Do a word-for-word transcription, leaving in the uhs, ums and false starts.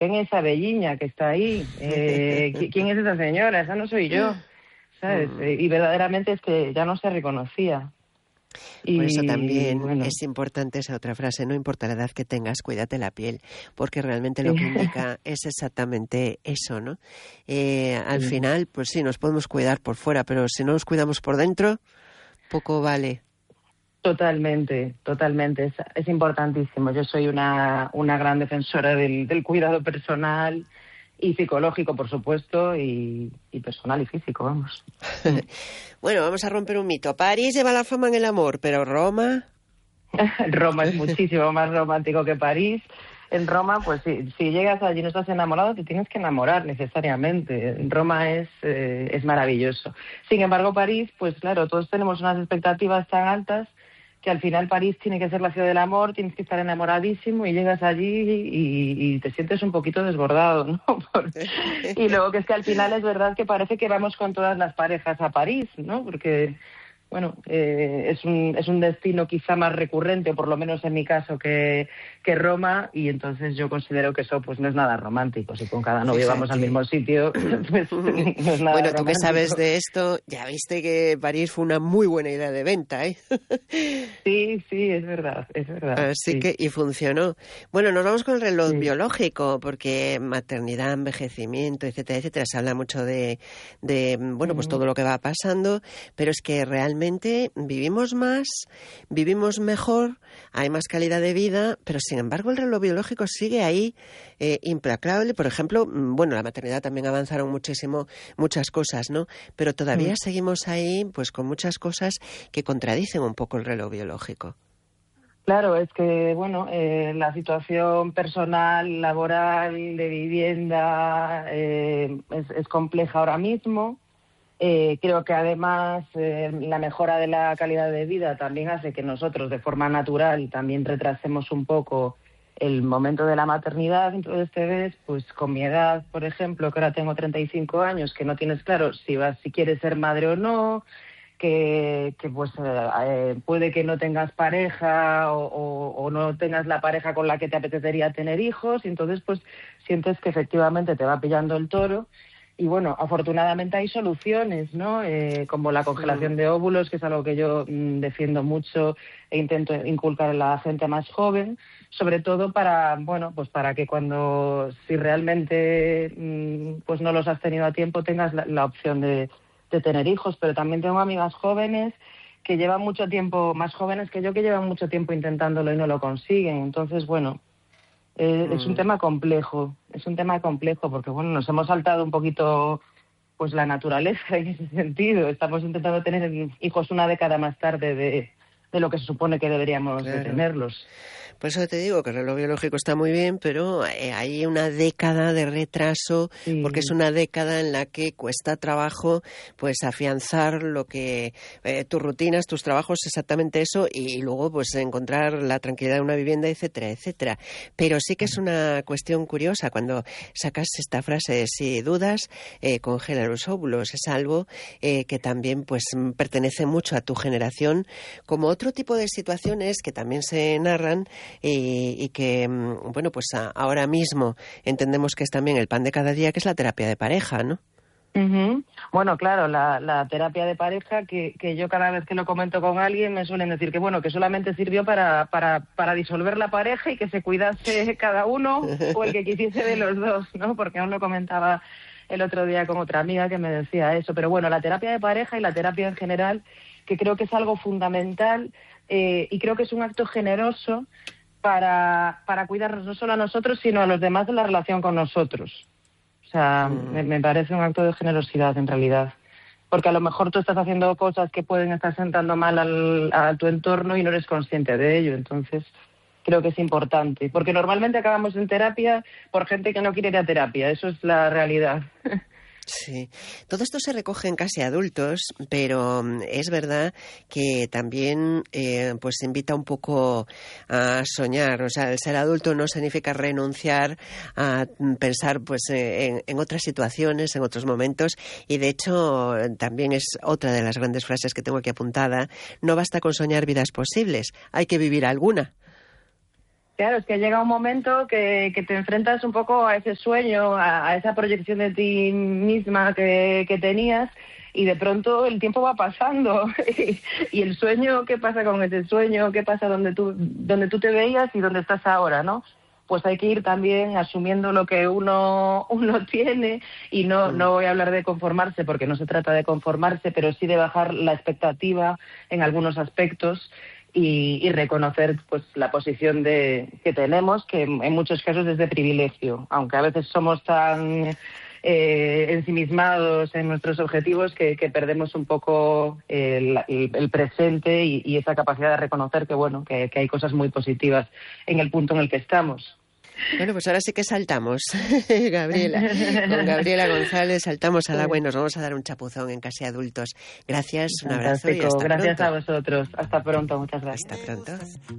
¿quién es esa belliña que está ahí? Eh, ¿Quién es esa señora? Esa no soy yo, ¿sabes? Y verdaderamente es que ya no se reconocía. Y, Por eso también bueno, es importante esa otra frase, no importa la edad que tengas, cuídate la piel, porque realmente lo que indica es exactamente eso, ¿no? Eh, al sí. final, pues sí, nos podemos cuidar por fuera, pero si no nos cuidamos por dentro, poco vale. Totalmente, totalmente. Es, es importantísimo. Yo soy una, una gran defensora del, del cuidado personal y psicológico, por supuesto, y, y personal y físico, vamos. Bueno, vamos a romper un mito. París lleva la fama en el amor, pero Roma... Roma es muchísimo más romántico que París. En Roma, pues si, si llegas allí y no estás enamorado, te tienes que enamorar necesariamente. Roma es, eh, es maravilloso. Sin embargo, París, pues claro, todos tenemos unas expectativas tan altas que al final París tiene que ser la ciudad del amor, tienes que estar enamoradísimo y llegas allí y, y te sientes un poquito desbordado, ¿no? Por... Y luego que es que al final es verdad que parece que vamos con todas las parejas a París, ¿no? Porque... Bueno, eh, es un es un destino quizá más recurrente, o por lo menos en mi caso, que, que Roma, y entonces yo considero que eso pues no es nada romántico. Si con cada novio vamos al mismo sitio, pues no es nada bueno, romántico. Tú que sabes de esto, ya viste que París fue una muy buena idea de venta, ¿eh? Sí, sí, es verdad, es verdad. Así sí. que, y funcionó. Bueno, nos vamos con el reloj sí. biológico, porque maternidad, envejecimiento, etcétera, etcétera, se habla mucho de, de bueno, pues todo lo que va pasando, pero es que realmente vivimos más, vivimos mejor, hay más calidad de vida, pero sin embargo el reloj biológico sigue ahí eh, implacable. Por ejemplo, bueno, la maternidad también avanzaron muchísimo, muchas cosas, ¿no? Pero todavía mm. seguimos ahí pues con muchas cosas que contradicen un poco el reloj biológico. Claro, es que, bueno, eh, la situación personal, laboral, de vivienda eh, es, es compleja ahora mismo. Eh, creo que además eh, la mejora de la calidad de vida también hace que nosotros de forma natural también retrasemos un poco el momento de la maternidad. Entonces te ves pues con mi edad, por ejemplo, que ahora tengo treinta y cinco años, que no tienes claro si vas, si quieres ser madre o no, que, que pues eh, puede que no tengas pareja o, o, o no tengas la pareja con la que te apetecería tener hijos, y entonces pues sientes que efectivamente te va pillando el toro. Y bueno, afortunadamente hay soluciones, ¿no? Eh, como la congelación de óvulos, que es algo que yo mmm, defiendo mucho e intento inculcar a la gente más joven, sobre todo para, bueno, pues para que cuando, si realmente mmm, pues no los has tenido a tiempo, tengas la, la opción de, de tener hijos. Pero también tengo amigas jóvenes que llevan mucho tiempo, más jóvenes que yo, que llevan mucho tiempo intentándolo y no lo consiguen. Entonces, bueno... Eh, mm. Es un tema complejo, es un tema complejo porque, bueno, nos hemos saltado un poquito pues la naturaleza en ese sentido. Estamos intentando tener hijos una década más tarde de, de lo que se supone que deberíamos claro. de tenerlos. Por eso te digo que el reloj biológico está muy bien, pero hay una década de retraso, sí. porque es una década en la que cuesta trabajo pues afianzar lo que eh, tus rutinas, tus trabajos, exactamente eso, y luego pues encontrar la tranquilidad de una vivienda, etcétera, etcétera. Pero sí que es una cuestión curiosa cuando sacas esta frase, si dudas, eh, congela los óvulos. Es algo eh, que también pues pertenece mucho a tu generación, como otro tipo de situaciones que también se narran. Y, y que, bueno, pues a, ahora mismo entendemos que es también el pan de cada día, que es la terapia de pareja, ¿no? Uh-huh. Bueno, claro, la, la terapia de pareja, que, que yo cada vez que lo comento con alguien me suelen decir que, bueno, que solamente sirvió para, para, para disolver la pareja y que se cuidase cada uno o el que quisiese de los dos, ¿no? Porque aún lo comentaba el otro día con otra amiga que me decía eso. Pero bueno, la terapia de pareja y la terapia en general, que creo que es algo fundamental eh, y creo que es un acto generoso para, para cuidarnos no solo a nosotros, sino a los demás de la relación con nosotros. O sea, mm. me, me parece un acto de generosidad en realidad. Porque a lo mejor tú estás haciendo cosas que pueden estar sentando mal al, a tu entorno y no eres consciente de ello. Entonces, creo que es importante. Porque normalmente acabamos en terapia por gente que no quiere ir a terapia. Eso es la realidad. Sí, todo esto se recoge en casi adultos, pero es verdad que también eh, pues invita un poco a soñar. O sea, el ser adulto no significa renunciar a pensar pues en, en otras situaciones, en otros momentos, y de hecho también es otra de las grandes frases que tengo aquí apuntada: no basta con soñar vidas posibles, hay que vivir alguna. Claro, es que llega un momento que, que te enfrentas un poco a ese sueño, a, a esa proyección de ti misma que, que tenías, y de pronto el tiempo va pasando. Y el sueño, ¿qué pasa con ese sueño? ¿Qué pasa donde tú, donde tú te veías y donde estás ahora, ¿no? Pues hay que ir también asumiendo lo que uno uno tiene, y no, no voy a hablar de conformarse, porque no se trata de conformarse, pero sí de bajar la expectativa en algunos aspectos. Y, y reconocer pues la posición de que tenemos, que en muchos casos es de privilegio, aunque a veces somos tan eh, ensimismados en nuestros objetivos que, que perdemos un poco el, el, el presente y, y esa capacidad de reconocer que bueno que, que hay cosas muy positivas en el punto en el que estamos. Bueno, pues ahora sí que saltamos, Gabriela. Con Gabriela González saltamos al agua y nos vamos a dar un chapuzón en Casi Adultos. Gracias, un abrazo y hasta Gracias pronto. a vosotros. Hasta pronto, muchas gracias. Hasta pronto.